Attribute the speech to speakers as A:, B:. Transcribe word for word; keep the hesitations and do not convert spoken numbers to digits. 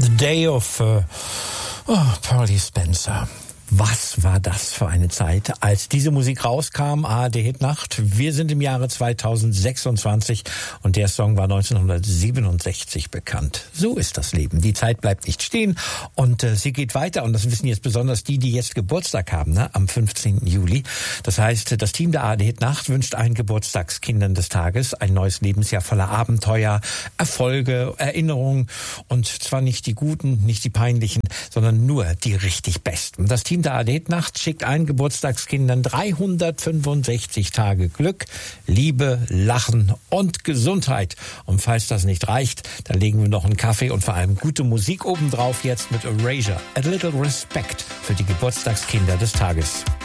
A: The Day of uh, oh, Pearly Spencer. Was war das für eine Zeit, als diese Musik rauskam, A R D Hitnacht. Wir sind im Jahre zweitausendsechsundzwanzig und der Song war neunzehnhundertsiebenundsechzig bekannt. So ist das Leben. Die Zeit bleibt nicht stehen und äh, sie geht weiter. Und das wissen jetzt besonders die, die jetzt Geburtstag haben, ne? Am fünfzehnten Juli. Das heißt, das Team der A R D Hitnacht wünscht allen Geburtstagskindern des Tages ein neues Lebensjahr voller Abenteuer, Erfolge, Erinnerungen. Und zwar nicht die guten, nicht die peinlichen, sondern nur die richtig besten. Das Team der A R D Hitnacht schickt allen Geburtstagskindern dreihundertfünfundsechzig Tage Glück, Liebe, Lachen und Gesundheit. Und falls das nicht reicht, dann legen wir noch einen Kaffee und vor allem gute Musik obendrauf jetzt mit Erasure. A Little Respect für die Geburtstagskinder des Tages.